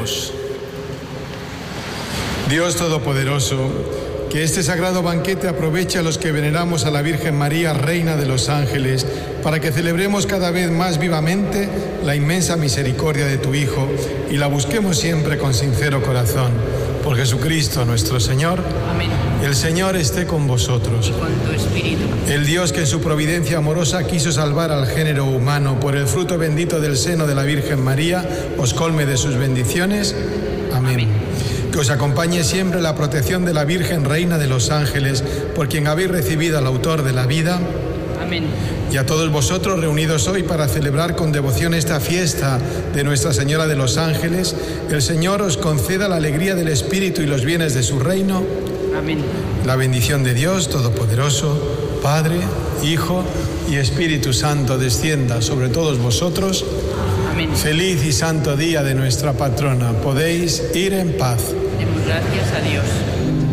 Oremos. Dios Todopoderoso, que este sagrado banquete aproveche a los que veneramos a la Virgen María, Reina de los Ángeles, para que celebremos cada vez más vivamente la inmensa misericordia de tu Hijo y la busquemos siempre con sincero corazón. Por Jesucristo nuestro Señor. Amén. El Señor esté con vosotros. Y con tu espíritu. El Dios que en su providencia amorosa quiso salvar al género humano por el fruto bendito del seno de la Virgen María, os colme de sus bendiciones. Amén. Amén. Que os acompañe siempre la protección de la Virgen Reina de los Ángeles, por quien habéis recibido al autor de la vida. Amén. Y a todos vosotros reunidos hoy para celebrar con devoción esta fiesta de Nuestra Señora de los Ángeles, el Señor os conceda la alegría del Espíritu y los bienes de su reino. Amén. La bendición de Dios Todopoderoso, Padre, Hijo y Espíritu Santo descienda sobre todos vosotros. Amén. Feliz y santo día de nuestra patrona. Podéis ir en paz. Demos gracias a Dios.